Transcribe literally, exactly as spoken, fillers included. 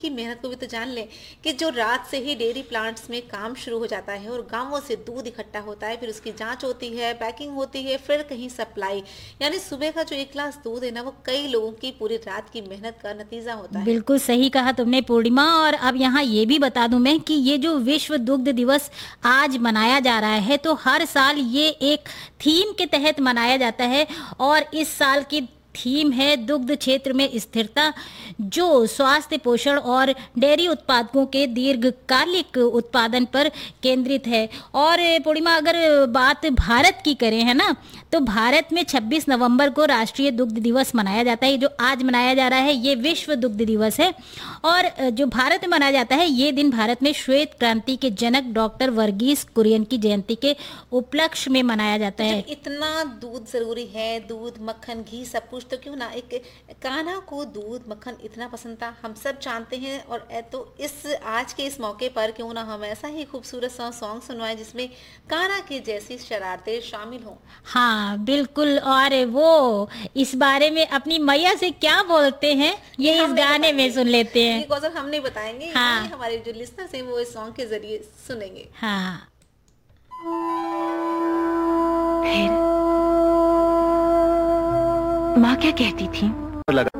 की मेहनत को भी तो जान लें कि जो रात से ही डेयरी प्लांट्स में काम शुरू हो जाता है और गांवों से दूध इकट्ठा होता है, फिर उसकी जांच होती है, पैकिंग होती है, फिर कहीं सप्लाई। यानी सुबह का जो एक ग्लास दूध है ना, वो कई लोगों की पूरी रात की मेहनत का नतीजा होता है। बिल्कुल सही कहा तुमने पूर्णिमा। और अब यहाँ ये भी बता दूं मैं कि ये जो विश्व दुग्ध दिवस आज मनाया जा रहा है, तो हर साल ये एक थीम के तहत मनाया जाता है। और इस साल की थीम है दुग्ध क्षेत्र में स्थिरता, जो स्वास्थ्य, पोषण और डेयरी उत्पादकों के दीर्घकालिक उत्पादन पर केंद्रित है। और पूर्णिमा, अगर बात भारत की करें, है ना, तो भारत में छब्बीस नवंबर को राष्ट्रीय दुग्ध दिवस मनाया जाता है। जो आज मनाया जा रहा है ये विश्व दुग्ध दिवस है। और जो भारत में मनाया जाता है ये दिन भारत में श्वेत क्रांति के जनक डॉक्टर वर्गीस कुरियन की जयंती के उपलक्ष्य में मनाया जाता है। इतना दूध जरूरी है, दूध, मक्खन, घी, सब कुछ, तो क्यों ना एक कान्हा को दूध मक्खन इतना पसंद था, हम सब जानते हैं। और तो इस आज के इस मौके पर क्यों ना हम ऐसा ही खूबसूरत सा सॉन्ग सुनवाएं जिसमें कान्हा की जैसी शरारतें शामिल हों। हाँ बिल्कुल। और वो इस बारे में अपनी मैया से क्या बोलते हैं ये इस गाने में सुन लेते हैं। ये गजल हम नहीं बताएंगे, हाँ, ये हमारे जो लिसनर्स हैं वो इस सॉन्ग के जरिए सुनेंगे। हाँ। फिर माँ क्या कहती थी?